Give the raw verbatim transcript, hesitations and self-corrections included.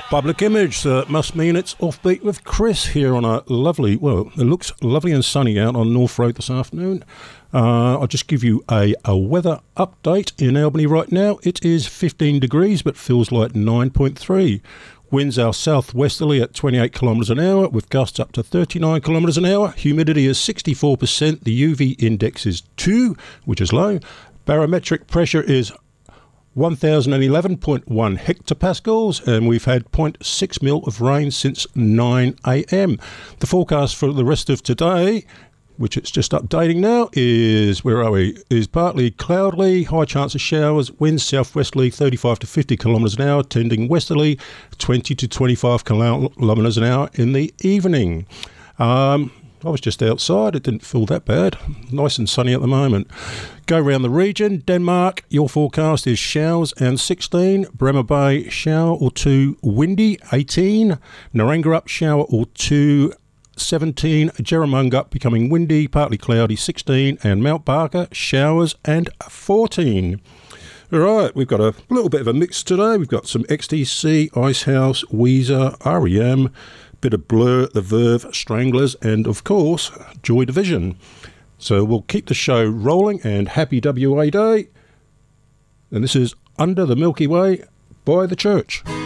Public Image, so it must mean it's Offbeat with Chris here on a lovely, well, it looks lovely and sunny out on North Road this afternoon. Uh, I'll just give you a, a weather update in Albany right now. It is fifteen degrees, but feels like nine point three. Winds are southwesterly at twenty-eight kilometres an hour, with gusts up to thirty-nine kilometres an hour. Humidity is sixty-four percent. The U V index is two, which is low. Barometric pressure is one thousand eleven point one hectopascals, and we've had zero point six mil of rain since nine a m. The forecast for the rest of today, which it's just updating now, is, where are we, is partly cloudy, high chance of showers, winds southwesterly thirty-five to fifty kilometres an hour, tending westerly twenty to twenty-five kilometres an hour in the evening. Um, I was just outside, it didn't feel that bad. Nice and sunny at the moment. Go around the region. Denmark, your forecast is showers and sixteen. Bremer Bay, shower or two, windy, eighteen. Naranggarup, shower or two, seventeen. Jerramungup, becoming windy, partly cloudy, sixteen. And Mount Barker, showers and fourteen. All right, we've got a little bit of a mix today. We've got some X T C, Icehouse, Weezer, R E M, bit of Blur, The Verve, Stranglers, and of course, Joy Division. So we'll keep the show rolling, and happy W A Day. And this is Under the Milky Way by The Church.